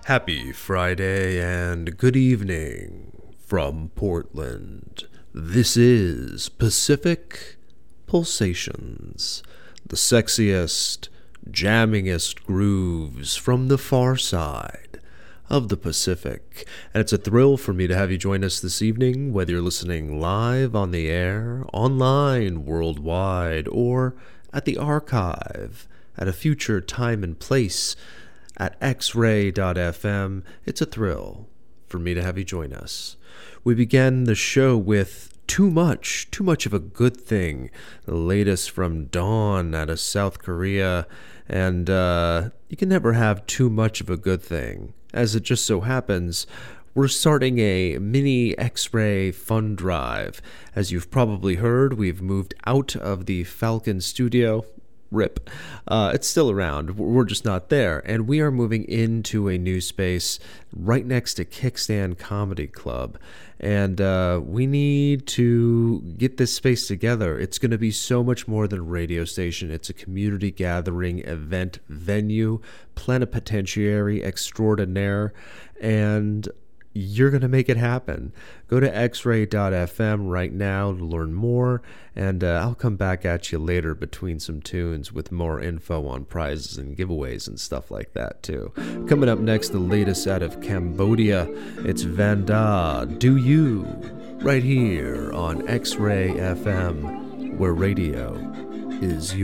Happy Friday and good evening from Portland. This is Pacific Pulsations, the sexiest, jammingest grooves from the far side of the Pacific. And it's a thrill for me to have you join us this evening, whether you're listening live on the air, online, worldwide, or at the archive at a future time and place at xray.fm. It's a thrill for me to have you join us. We began the show with Too Much of a Good Thing, the latest from Dawn out of South Korea. And you can never have too much of a good thing. As it just so happens, we're starting a mini X-Ray fund drive. As you've probably heard, we've moved out of the Falcon studio. RIP. It's still around. We're just not there. And we are moving into a new space right next to Kickstand Comedy Club. And we need to get this space together. It's going to be so much more than a radio station. It's a community gathering, event, venue, plenipotentiary extraordinaire. And you're going to make it happen. Go to xray.fm right now to learn more, and I'll come back at you later between some tunes with more info on prizes and giveaways and stuff like that too. Coming up next, the latest out of Cambodia. It's Vanda, Do You, right here on X-Ray FM, where radio is you.